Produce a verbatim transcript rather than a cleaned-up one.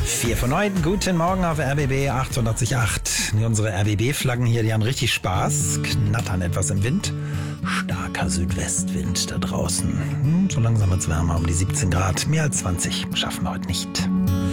vier von neun, guten Morgen auf R B B achtundachtzig Komma acht. Unsere R B B-Flaggen hier, die haben richtig Spaß, knattern etwas im Wind. Starker Südwestwind da draußen. Hm, so langsam wird's wärmer, um die siebzehn Grad. Mehr als zwanzig schaffen wir heute nicht.